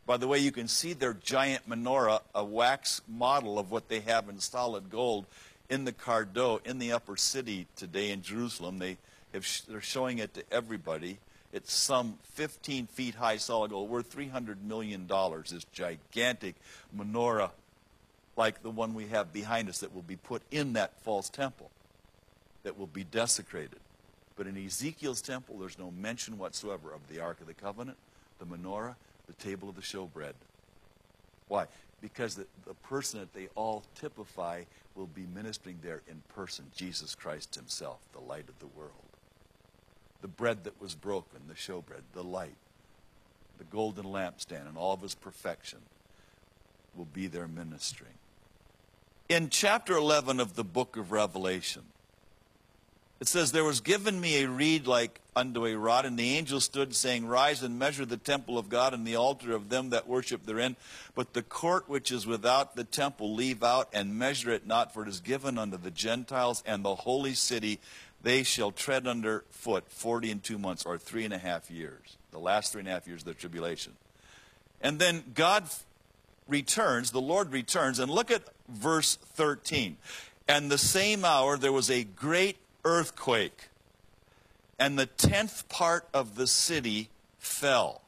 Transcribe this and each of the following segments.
By the way, you can see their giant menorah, a wax model of what they have in solid gold in the Cardo, in the upper city today in Jerusalem. They're showing it to everybody. It's some 15 feet high solid gold, worth $300 million, this gigantic menorah like the one we have behind us that will be put in that false temple, that will be desecrated. But in Ezekiel's temple, there's no mention whatsoever of the Ark of the Covenant, the menorah, the table of the showbread. Why? Because the person that they all typify will be ministering there in person, Jesus Christ himself, the light of the world. The bread that was broken, the showbread, the light, the golden lampstand, and all of his perfection will be there ministering. In chapter 11 of the book of Revelation, it says, "There was given me a reed like unto a rod, and the angel stood, saying, Rise and measure the temple of God and the altar of them that worship therein. But the court which is without the temple leave out, and measure it not, for it is given unto the Gentiles, and the holy city they shall tread under foot 40 and 2 months, or 3.5 years. The last 3.5 years of the tribulation. And then God returns, the Lord returns, and look at verse 13. And the same hour there was a great earthquake, and the 10th part of the city fell.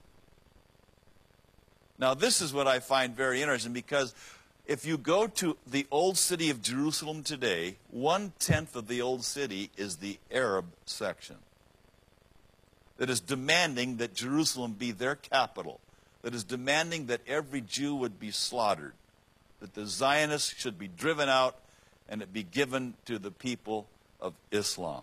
Now this is what I find very interesting, because if you go to the old city of Jerusalem today, 1/10 of the old city is the Arab section that is demanding that Jerusalem be their capital, that is demanding that every Jew would be slaughtered, that the Zionists should be driven out and it be given to the people of Islam.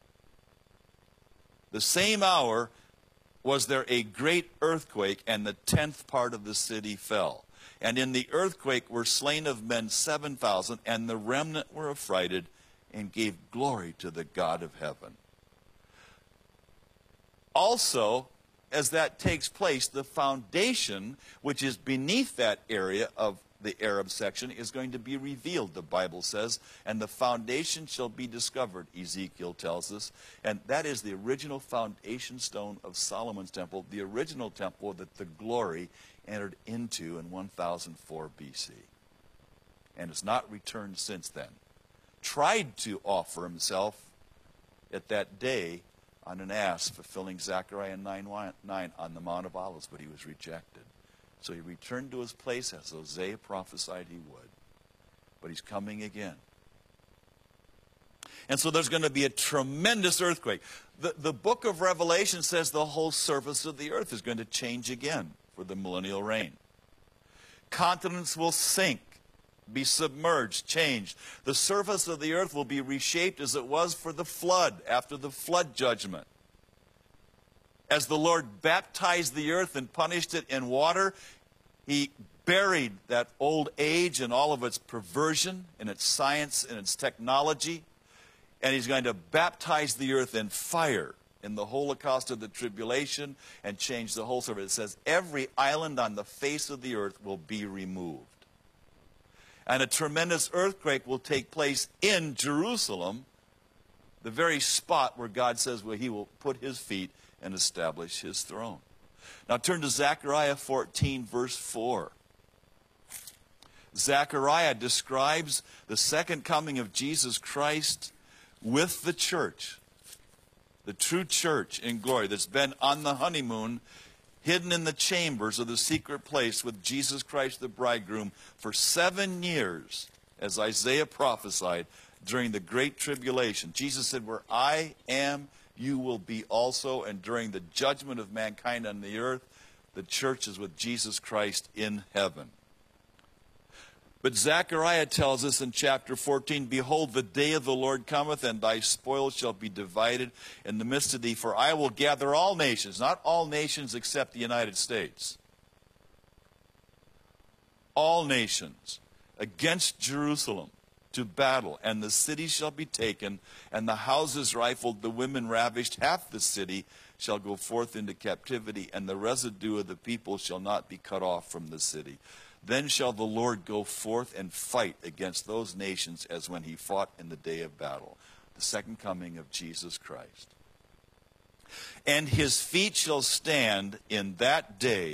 The same hour was there a great earthquake, and the 10th part of the city fell. And in the earthquake were slain of men 7,000, and the remnant were affrighted and gave glory to the God of heaven." Also, as that takes place, the foundation, which is beneath that area of the Arab section, is going to be revealed, the Bible says, and the foundation shall be discovered, Ezekiel tells us, and that is the original foundation stone of Solomon's temple, the original temple that the glory entered into in 1004 BC, and has not returned since then. Tried to offer himself at that day on an ass, fulfilling Zechariah 9:9 on the Mount of Olives, but he was rejected. So he returned to his place as Hosea prophesied he would. But he's coming again. And so there's going to be a tremendous earthquake. The book of Revelation says the whole surface of the earth is going to change again for the millennial reign. Continents will sink, be submerged, changed. The surface of the earth will be reshaped as it was for the flood, after the flood judgment. As the Lord baptized the earth and punished it in water, he buried that old age and all of its perversion and its science and its technology. And he's going to baptize the earth in fire in the Holocaust of the tribulation and change the whole surface. It says every island on the face of the earth will be removed. And a tremendous earthquake will take place in Jerusalem, the very spot where God says where he will put his feet and establish his throne. Now turn to Zechariah 14, verse 4. Zechariah describes the second coming of Jesus Christ with the church, the true church in glory that's been on the honeymoon, hidden in the chambers of the secret place with Jesus Christ the bridegroom for 7 years, as Isaiah prophesied during the great tribulation. Jesus said, "Where I am, you will be also." And during the judgment of mankind on the earth, the church is with Jesus Christ in heaven. But Zechariah tells us in chapter 14, "Behold, the day of the Lord cometh, and thy spoil shall be divided in the midst of thee. For I will gather all nations," not all nations except the United States, "all nations against Jerusalem to battle, and the city shall be taken, and the houses rifled, the women ravished, half the city shall go forth into captivity, and the residue of the people shall not be cut off from the city. Then shall the Lord go forth and fight against those nations as when he fought in the day of battle." The second coming of Jesus Christ. "And his feet shall stand in that day